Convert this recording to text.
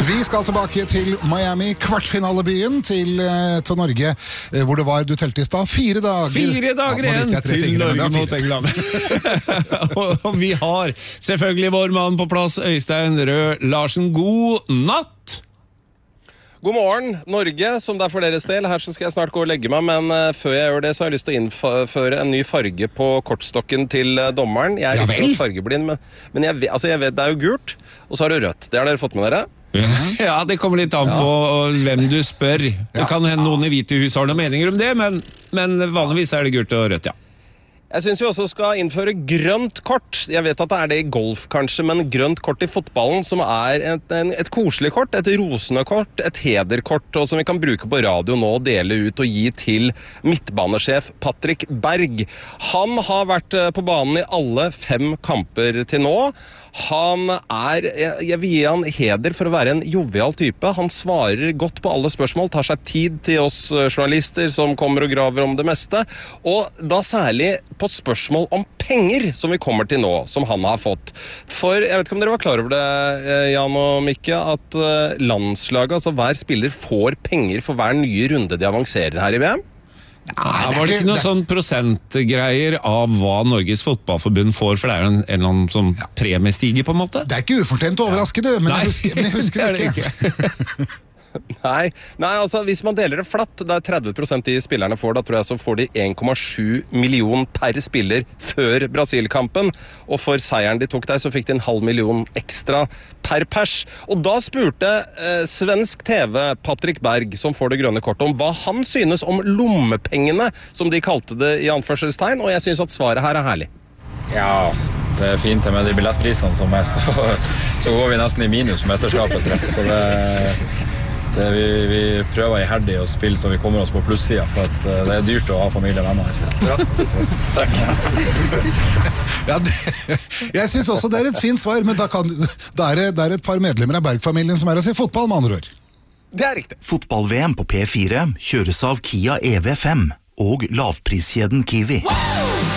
Vi skal tilbake til Miami, kvartfinalebyen til Norge, hvor det var, du telte i sted, 4 dager. 4 dager igjen til Norge mot England. Og vi har selvfølgelig vår mann på plass, Øystein Rød Larsen. God natt! God morgen, Norge, som det for deres del. Her så skal jeg snart gå og legge meg, men før jeg gjør det så har jeg lyst til å innføre en ny farge på kortstokken til dommeren. Jeg er ikke fargeblind, men jeg vet det er jo gult, og så har du rødt. Det har dere fått med dere? Ja, det kommer litt an på hvem du spør. Det kan hende noen i Hvite hus har noen meninger om det, men vanligvis er det gult og rødt, ja. Jeg synes vi også skal innføre grønt kort. Jeg vet at det er det i golf kanskje, men grønt kort i fotballen, som er et koselig kort, et rosende kort, et hederkort, og som vi kan bruke på radio nå og dele ut og gi til midtbanesjef Patrick Berg. Han har vært på banen i alle 5 kamper til nå. Jeg vil gi han heder for å være en jovial type. Han svarer godt på alle spørsmål, tar seg tid til oss journalister som kommer og graver om det meste, og da særlig på spørsmål om penger som vi kommer til nå, som han har fått. For jeg vet ikke om dere var klar over det, Jan og Mikke, at landslaget, altså hver spiller får penger for hver nye runde de avanserer her i VM? Var det ikke noen sånn prosentgreier av hva Norges fotballforbund får, for det er en eller annen sånn premiestige på en måte? Det er ikke ufortjent overraskende, men jeg husker det ikke. Nei, altså hvis man deler det flatt, det er 30% de spillerne får, da tror jeg så får de 1,7 million per spiller før Brasil-kampen, og for seieren de tok der så fikk de 0,5 million ekstra per pers. Og da spurte svensk TV Patrick Berg, som får det grønne kortet, om hva han synes om lommepengene, som de kalte det i anførselstegn, og jeg synes at svaret her er herlig. Ja, det er fint med de billettprisene som er, så går vi nesten i minus på mesterskapet, tror jeg. Så vi prøver iherdig å spille så vi kommer oss på plussiden, for at det er dyrt å ha familie og venner her. Takk. Ja, jeg synes også det er et fint svar, men da er det et par medlemmer av Berg-familien som er å se fotball, med andre ord. Det er riktig. Fotball-VM på P4 kjøres av Kia EV5 og lavpriskjeden Kiwi.